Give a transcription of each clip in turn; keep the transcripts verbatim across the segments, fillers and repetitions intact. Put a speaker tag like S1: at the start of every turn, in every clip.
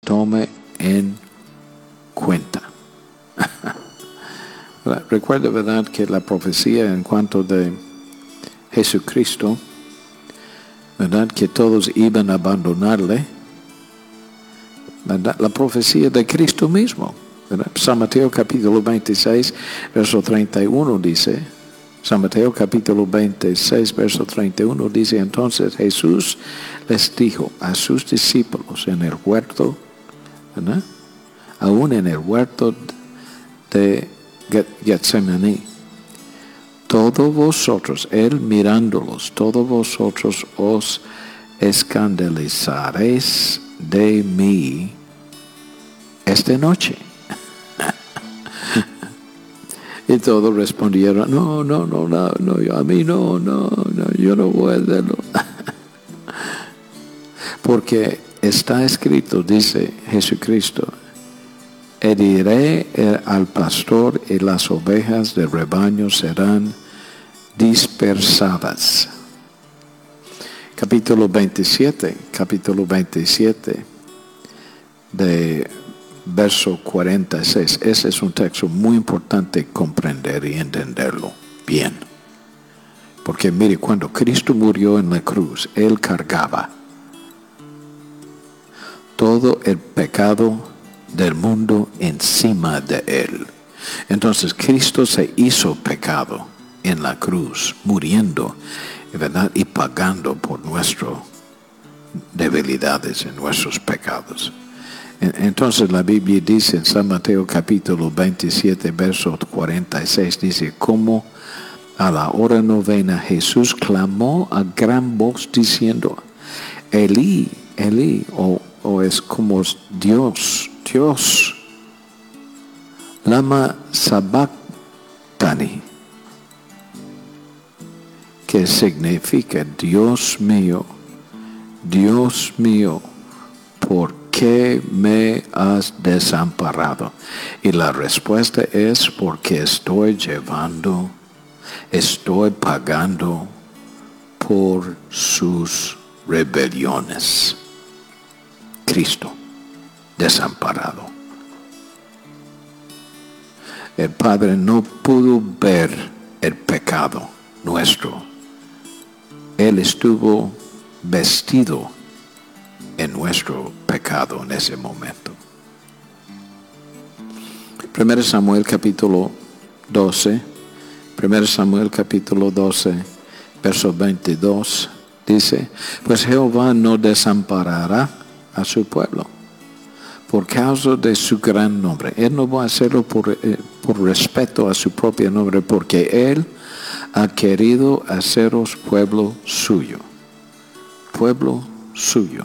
S1: tome en cuenta. Recuerda, ¿verdad?, que la profecía en cuanto de Jesucristo, ¿verdad?, que todos iban a abandonarle, ¿verdad?, la profecía de Cristo mismo, ¿verdad? San Mateo capítulo veintiséis, verso treinta y uno dice, San Mateo capítulo veintiséis, verso treinta y uno dice, entonces Jesús les dijo a sus discípulos en el huerto, ¿verdad?, aún en el huerto de Getsemaní, todos vosotros, él mirándolos, todos vosotros os escandalizaréis de mí esta noche. Y todos respondieron, no, no, no, no, no, yo, a mí no, no, no, yo no voy a hacerlo. Porque está escrito, dice Jesucristo, heriré al pastor y las ovejas del rebaño serán dispersadas. Capítulo veintisiete, capítulo veintisiete de verso cuarenta y seis. Ese es un texto muy importante comprender y entenderlo bien. Porque mire, cuando Cristo murió en la cruz, Él cargaba todo el pecado del mundo encima de Él. Entonces Cristo se hizo pecado en la cruz, muriendo, ¿verdad?, y pagando por nuestras debilidades y nuestros pecados. Entonces la Biblia dice en San Mateo capítulo veintisiete, verso cuarenta y seis, dice, como a la hora novena Jesús clamó a gran voz diciendo, Elí, Elí, o, o es como Dios, Dios, lama sabactani, que significa, Dios mío, Dios mío, ¿por qué me has desamparado? Y la respuesta es, porque estoy llevando, estoy pagando por sus rebeliones. Cristo, desamparado. El Padre no pudo ver el pecado nuestro. Él estuvo vestido en nuestro pecado en ese momento. Primero Samuel capítulo doce, Primero Samuel capítulo doce, verso veintidós, dice, pues Jehová no desamparará a su pueblo por causa de su gran nombre. Él no va a hacerlo por, eh, por respeto a su propio nombre, porque Él ha querido haceros pueblo suyo. Pueblo suyo.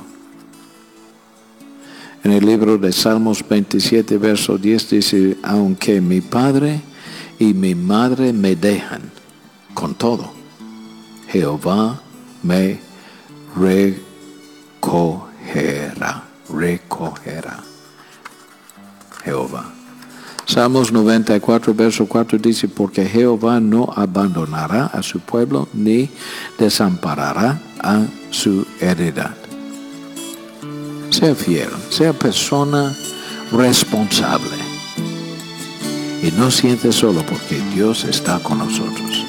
S1: En el libro de Salmos veintisiete, verso diez dice, aunque mi padre y mi madre me dejan, con todo, Jehová me recogerá, recogerá. Jehová. Salmos noventa y cuatro, verso cuatro dice, porque Jehová no abandonará a su pueblo, ni desamparará a su heredad. Sea fiel, sea persona responsable. Y no siente solo, porque Dios está con nosotros.